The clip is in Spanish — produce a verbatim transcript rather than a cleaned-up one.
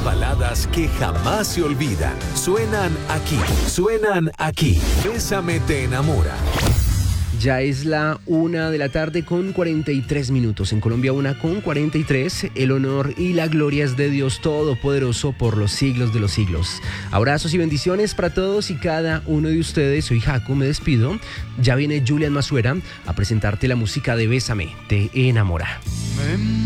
baladas que jamás se olvidan. Suenan aquí, suenan aquí. Bésame te enamora. Ya es la una de la tarde con cuarenta y tres minutos. En Colombia, una con cuarenta y tres. El honor y la gloria es de Dios Todopoderoso por los siglos de los siglos. Abrazos y bendiciones para todos y cada uno de ustedes. Soy Jaco, me despido. Ya viene Julián Masuera a presentarte la música de Bésame te enamora.